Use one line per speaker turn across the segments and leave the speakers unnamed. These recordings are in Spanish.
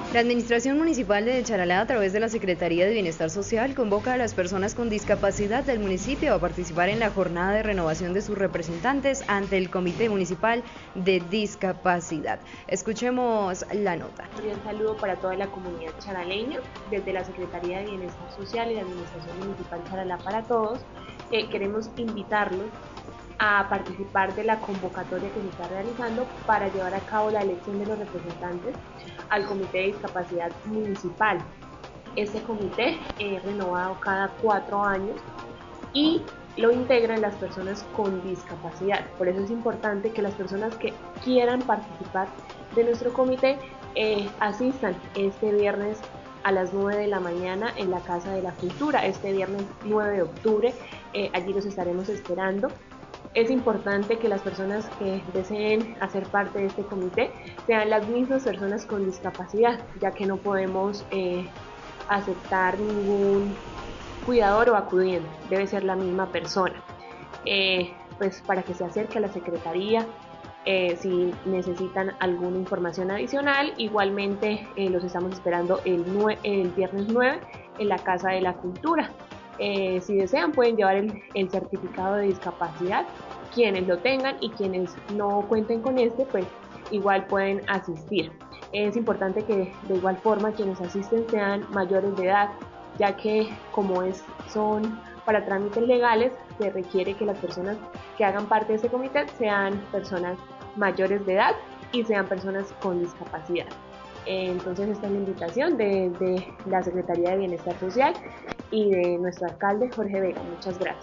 La Administración Municipal de Charalá, a través de la Secretaría de Bienestar Social, convoca a las personas con discapacidad del municipio a participar en la jornada de renovación de sus representantes ante el Comité Municipal de Discapacidad. Escuchemos la nota.
Un saludo para toda la comunidad charaleña, desde la Secretaría de Bienestar Social y la Administración Municipal Charalá para Todos. Queremos invitarlos a participar de la convocatoria que se está realizando para llevar a cabo la elección de los representantes al Comité de Discapacidad Municipal. Este comité es renovado cada 4 años y lo integran las personas con discapacidad. Por eso es importante que las personas que quieran participar de nuestro comité asistan este viernes a las 9 de la mañana en la Casa de la Cultura, este viernes 9 de octubre. Allí los estaremos esperando. Es importante que las personas que deseen hacer parte de este comité sean las mismas personas con discapacidad, ya que no podemos aceptar ningún cuidador o acudiente, debe ser la misma persona. Pues para que se acerque a la Secretaría, si necesitan alguna información adicional, igualmente los estamos esperando el viernes 9 en la Casa de la Cultura. Si desean pueden llevar el certificado de discapacidad, quienes lo tengan, y quienes no cuenten con este pues igual pueden asistir. Es importante que de igual forma quienes asisten sean mayores de edad, ya que como son para trámites legales se requiere que las personas que hagan parte de este comité sean personas mayores de edad y sean personas con discapacidad. Entonces esta es la invitación de la Secretaría de Bienestar Social y de nuestro alcalde Jorge Vega. Muchas gracias.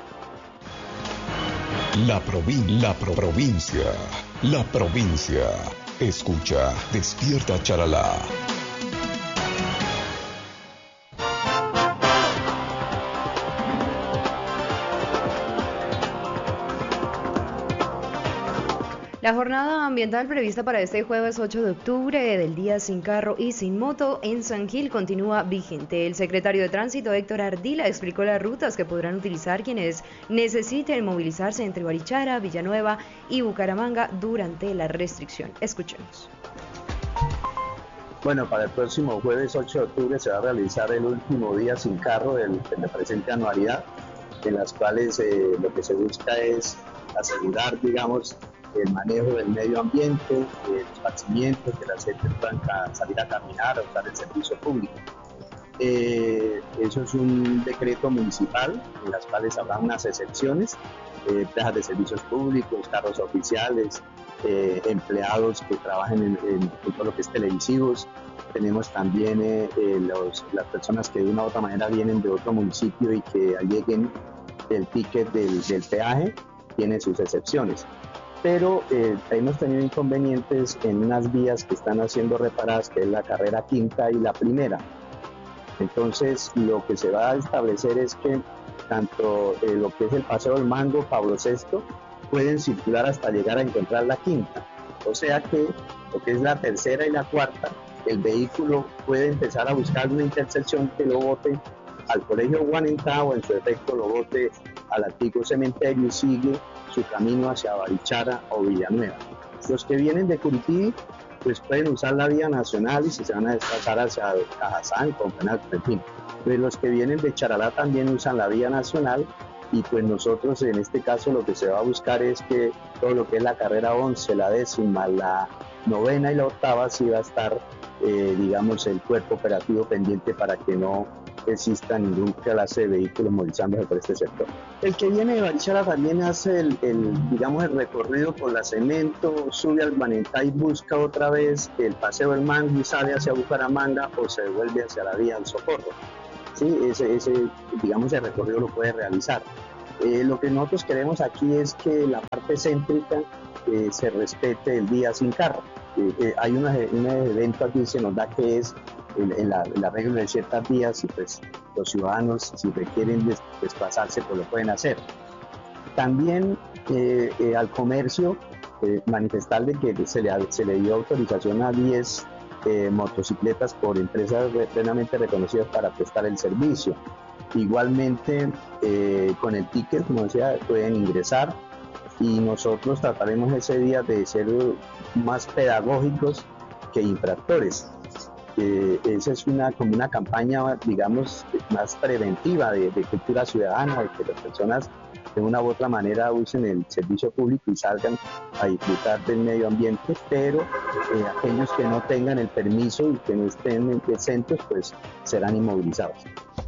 La provincia. Escucha, despierta Charalá.
La jornada ambiental prevista para este jueves 8 de octubre del Día Sin Carro y Sin Moto en San Gil continúa vigente. El secretario de Tránsito, Héctor Ardila, explicó las rutas que podrán utilizar quienes necesiten movilizarse entre Barichara, Villanueva y Bucaramanga durante la restricción. Escuchemos.
Bueno, para el próximo jueves 8 de octubre se va a realizar el último día sin carro de la presente anualidad, en las cuales lo que se busca es asegurar, digamos, el manejo del medio ambiente, el esparcimiento, que las gente puedan salir a caminar, a usar el servicio público. Eso es un decreto municipal en las cuales habrá unas excepciones, empresas de servicios públicos, carros oficiales, empleados que trabajen en todo lo que es televisivos. Tenemos también las personas que de una u otra manera vienen de otro municipio y que alleguen el ticket del peaje, tiene sus excepciones. Pero hemos tenido inconvenientes en unas vías que están siendo reparadas, que es la carrera quinta y la primera. Entonces lo que se va a establecer es que tanto lo que es el Paseo del Mango, Pablo VI, pueden circular hasta llegar a encontrar la quinta. O sea que lo que es la tercera y la cuarta, el vehículo puede empezar a buscar una intersección que lo bote al Colegio Guanentá o en su efecto lo bote al antiguo cementerio y sigue su camino hacia Barichara o Villanueva. Los que vienen de Curití pues pueden usar la vía nacional y si se van a desplazar hacia Cajazán, Confenalco, en fin. Pues los que vienen de Charalá también usan la vía nacional y pues nosotros en este caso lo que se va a buscar es que todo lo que es la carrera 11, la 10ª, la 9ª y la 8ª sí va a estar digamos el cuerpo operativo pendiente para que no exista ningún clase de vehículos movilizándose por este sector. El que viene de Barichara también hace digamos el recorrido por la Cemento, sube al Guanentá y busca otra vez el Paseo del Mango y sale hacia Bucaramanga o se devuelve hacia la vía del Socorro. ¿Sí? Ese digamos el recorrido lo puede realizar. Lo que nosotros queremos aquí es que la parte céntrica se respete el día sin carro. Hay un evento aquí se nos da que es el arreglo de ciertas vías y pues los ciudadanos si requieren desplazarse pues lo pueden hacer. También al comercio manifestarle que se le dio autorización a 10 motocicletas por empresas plenamente reconocidas para prestar el servicio. Igualmente con el ticket, como decía, pueden ingresar y nosotros trataremos ese día de ser más pedagógicos que infractores. Esa es como una campaña, digamos, más preventiva de cultura ciudadana, de que las personas de una u otra manera usen el servicio público y salgan a disfrutar del medio ambiente, pero aquellos que no tengan el permiso y que no estén exentos, pues serán inmovilizados.